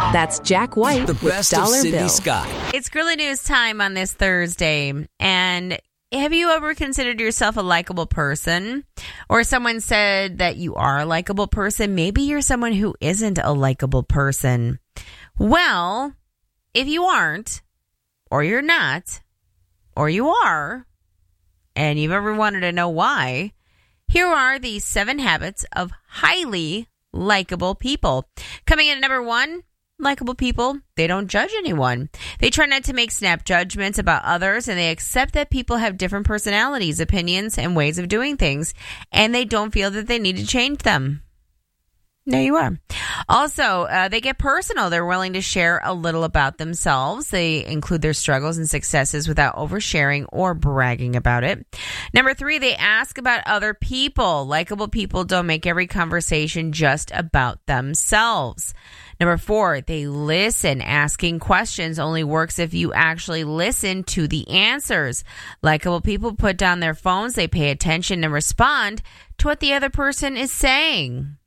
That's Jack White The with best of Dollar Cindy Bill. Scott. It's Girly News time on this Thursday. And have you ever considered yourself a likable person? Or someone said that you are a likable person? Maybe you're someone who isn't a likable person. Well, if you aren't, or you're not, or you are, and you've ever wanted to know why, here are the 7 habits of highly likable people. Coming in at number 1, likable people, they don't judge anyone. They try not to make snap judgments about others, and they accept that people have different personalities, opinions, and ways of doing things, and they don't feel that they need to change them. There you are. Also, they get personal. They're willing to share a little about themselves. They include their struggles and successes without oversharing or bragging about it. Number 3, they ask about other people. Likable people don't make every conversation just about themselves. Number 4, they listen. Asking questions only works if you actually listen to the answers. Likable people put down their phones. They pay attention and respond to what the other person is saying.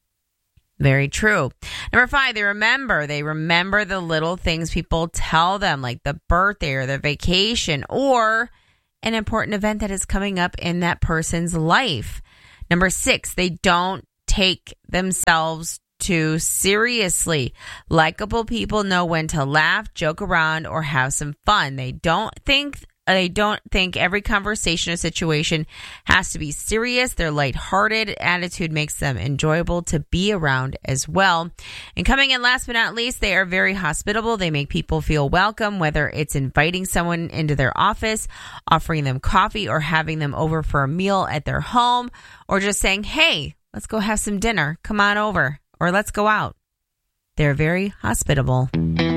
Very true. Number 5, they remember. They remember the little things people tell them, like the birthday or the vacation or an important event that is coming up in that person's life. Number 6, they don't take themselves too seriously. Likable people know when to laugh, joke around, or have some fun. They don't think every conversation or situation has to be serious. Their lighthearted attitude makes them enjoyable to be around as well. And coming in last but not least, they are very hospitable. They make people feel welcome, whether it's inviting someone into their office, offering them coffee, or having them over for a meal at their home, or just saying, hey, let's go have some dinner. Come on over, or let's go out. They're very hospitable.